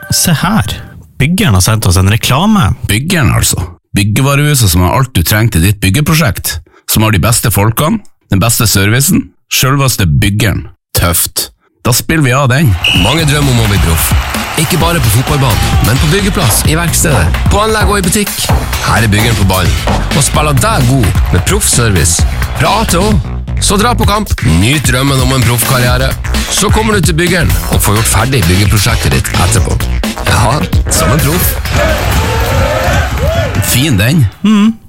Se her, byggeren har sendt oss en reklame. Byggeren altså. Byggevarehuset som har alt du trenger til ditt byggeprosjekt. Som har de beste folkene, den beste servicen, selveste byggeren. Tøft. Da spiller vi av den. Mange drømmer om å bli proff. Ikke bare på fotballbanen, men på byggeplass, i verkstedet, på anlegg og i butikk. Her er byggeren på ballen, og spiller deg god med proffservice. Fra A til Å. Så dra på kamp, nyt drømmen om en proffkarriere. Så kommer du til byggeren og får gjort ferdig byggeprosjektet ditt etterpå. Ja, som en proff. Fin den.